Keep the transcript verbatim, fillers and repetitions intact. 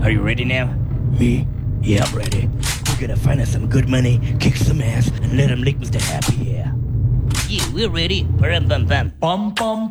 Are you ready now? Me? Yeah, I'm ready. We're gonna find us some good money, kick some ass, and let him lick Mister Happy here. Yeah, we're ready. Bum bum bum. Bum bum